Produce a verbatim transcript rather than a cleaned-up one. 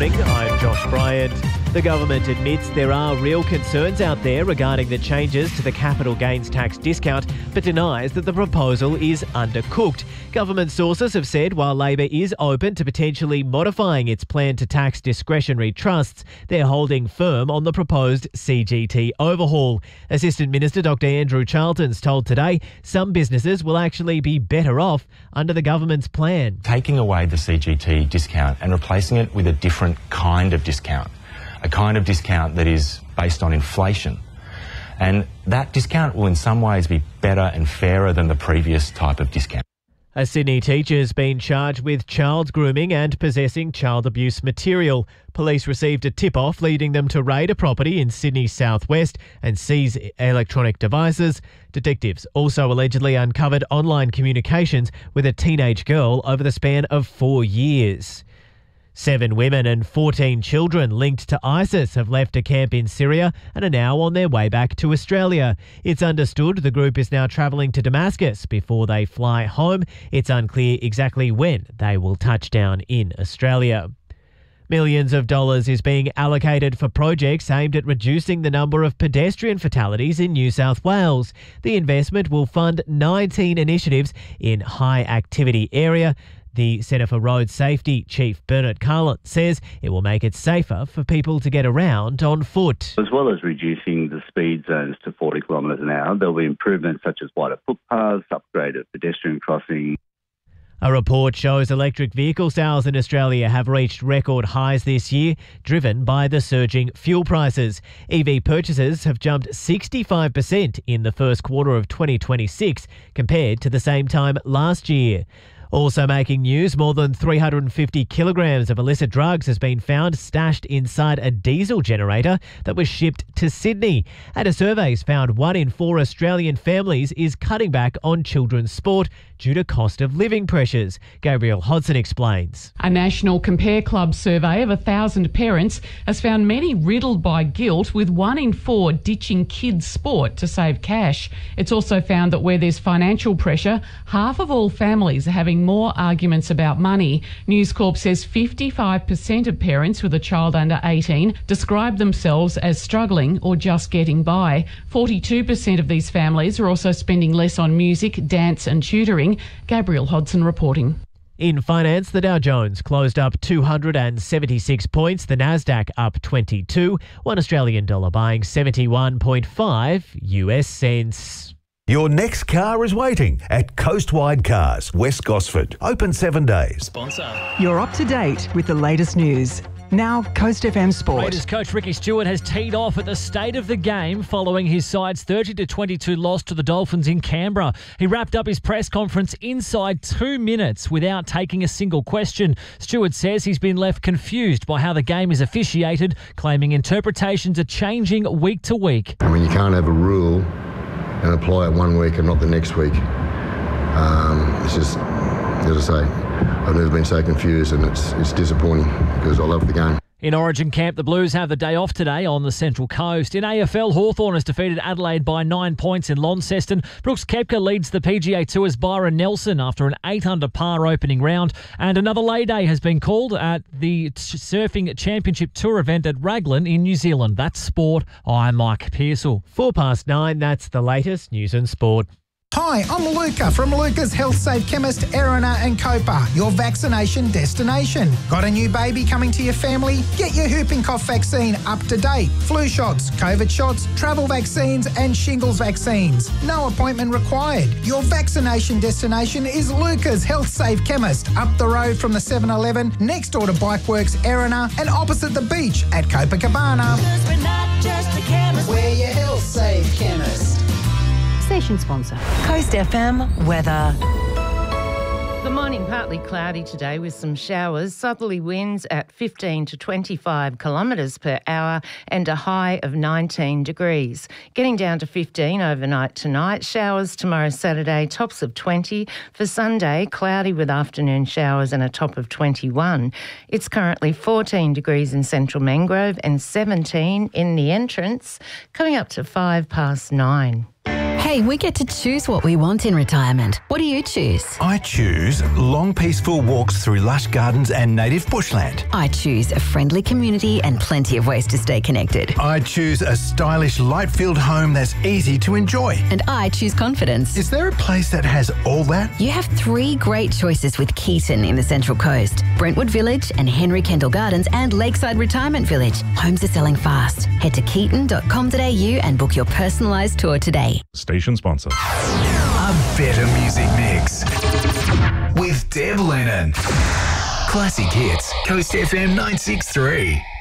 morning, I'm Josh Bryant. The government admits there are real concerns out there regarding the changes to the capital gains tax discount, but denies that the proposal is undercooked. Government sources have said while Labor is open to potentially modifying its plan to tax discretionary trusts, they're holding firm on the proposed C G T overhaul. Assistant Minister Doctor Andrew Charlton's told Today some businesses will actually be better off under the government's plan. Taking away the C G T discount and replacing it with a different kind of discount. A kind of discount that is based on inflation. And that discount will in some ways be better and fairer than the previous type of discount. A Sydney teacher has been charged with child grooming and possessing child abuse material. Police received a tip-off leading them to raid a property in Sydney's southwest and seize electronic devices. Detectives also allegedly uncovered online communications with a teenage girl over the span of four years. Seven women and fourteen children linked to ISIS have left a camp in Syria and are now on their way back to Australia. It's understood the group is now travelling to Damascus before they fly home. It's unclear exactly when they will touch down in Australia. Millions of dollars is being allocated for projects aimed at reducing the number of pedestrian fatalities in New South Wales. The investment will fund nineteen initiatives in high activity area. The Centre for Road Safety Chief Bernard Carlin says it will make it safer for people to get around on foot. As well as reducing the speed zones to forty kilometres an hour, there will be improvements such as wider footpaths, upgraded pedestrian crossing. A report shows electric vehicle sales in Australia have reached record highs this year, driven by the surging fuel prices. E V purchases have jumped sixty-five percent in the first quarter of twenty twenty-six compared to the same time last year. Also making news, more than three hundred fifty kilograms of illicit drugs has been found stashed inside a diesel generator that was shipped to Sydney. And a survey's found one in four Australian families is cutting back on children's sport due to cost of living pressures. Gabrielle Hodson explains. A National Compare Club survey of one thousand parents has found many riddled by guilt, with one in four ditching kids' sport to save cash. It's also found that where there's financial pressure, half of all families are having more arguments about money. News Corp says fifty-five percent of parents with a child under eighteen describe themselves as struggling or just getting by. forty-two percent of these families are also spending less on music, dance and tutoring. Gabrielle Hodson reporting. In finance, the Dow Jones closed up two hundred seventy-six points, the Nasdaq up twenty-two, one Australian dollar buying seventy-one point five U S cents. Your next car is waiting at Coastwide Cars, West Gosford. Open seven days. Sponsor. You're up to date with the latest news. Now, Coast F M Sport. Raiders coach Ricky Stewart has teed off at the state of the game following his side's thirty to twenty-two loss to the Dolphins in Canberra. He wrapped up his press conference inside two minutes without taking a single question. Stewart says he's been left confused by how the game is officiated, claiming interpretations are changing week to week. I mean, you can't have a rule and apply it one week and not the next week. Um, it's just, as I say, I've never been so confused, and it's it's disappointing because I love the game. In Origin Camp, the Blues have the day off today on the Central Coast. In A F L, Hawthorn has defeated Adelaide by nine points in Launceston. Brooks Koepka leads the P G A Tour's Byron Nelson after an eight under par opening round. And another lay day has been called at the Surfing Championship Tour event at Raglan in New Zealand. That's sport. I'm Mike Pearsall. Four past nine, that's the latest news and sport. Hi, I'm Luca from Luca's Health Safe Chemist, Erina and Copa, your vaccination destination. Got a new baby coming to your family? Get your whooping cough vaccine up to date. Flu shots, COVID shots, travel vaccines and shingles vaccines. No appointment required. Your vaccination destination is Luca's Health Safe Chemist, up the road from the seven eleven, next door to Bikeworks, Erina, and opposite the beach at Copacabana. Because we're not just a chemist, we're your Health Safe Chemist. Station sponsor. Coast F M weather. The morning partly cloudy today with some showers, southerly winds at fifteen to twenty-five kilometres per hour and a high of nineteen degrees. Getting down to fifteen overnight tonight, showers tomorrow Saturday, tops of twenty. For Sunday, cloudy with afternoon showers and a top of twenty-one. It's currently fourteen degrees in central Mangrove and seventeen in the entrance, coming up to five past nine. Hey, Hey, we get to choose what we want in retirement. What do you choose? I choose long, peaceful walks through lush gardens and native bushland. I choose a friendly community and plenty of ways to stay connected. I choose a stylish, light-filled home that's easy to enjoy. And I choose confidence. Is there a place that has all that? You have three great choices with Keaton in the Central Coast. Brentwood Village and Henry Kendall Gardens and Lakeside Retirement Village. Homes are selling fast. Head to keaton dot com dot a u and book your personalised tour today. Station sponsor. A better music mix with Deb Lennon. Classic hits, Coast F M nine six three.